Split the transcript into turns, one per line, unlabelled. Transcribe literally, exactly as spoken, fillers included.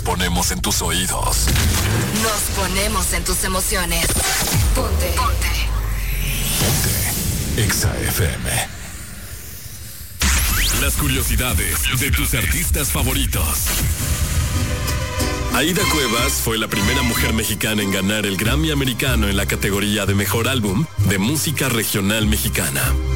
nos ponemos en tus oídos.
Nos ponemos en tus emociones. Ponte. Ponte.
Ponte. Exa F M. Las curiosidades de tus artistas favoritos. Aida Cuevas fue la primera mujer mexicana en ganar el Grammy americano en la categoría de Mejor Álbum de Música Regional Mexicana.